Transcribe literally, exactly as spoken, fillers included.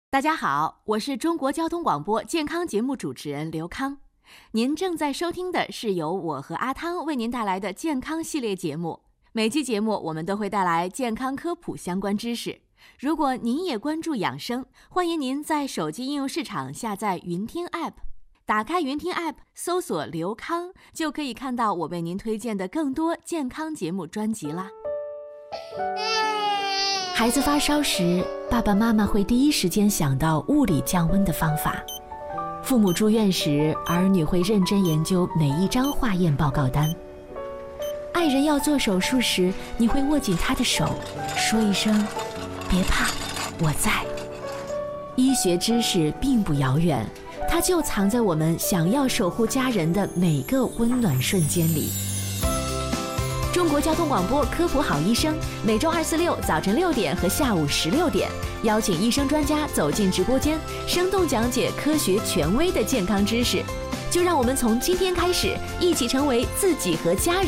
大家好，我是中国交通广播健康节目主持人刘康。您正在收听的是由我和阿汤为您带来的健康系列节目。每期节目我们都会带来健康科普相关知识。如果您也关注养生，欢迎您在手机应用市场下载云听 App， 打开云听 App， 搜索刘康，就可以看到我为您推荐的更多健康节目专辑啦。孩子发烧时，爸爸妈妈会第一时间想到物理降温的方法。父母住院时，儿女会认真研究每一张化验报告单。爱人要做手术时，你会握紧他的手，说一声别怕，我在。医学知识并不遥远，它就藏在我们想要守护家人的每个温暖瞬间里。中国交通广播科普好医生，每周二、四、六早晨六点和下午十六点，邀请医生专家走进直播间，生动讲解科学权威的健康知识。就让我们从今天开始，一起成为自己和家人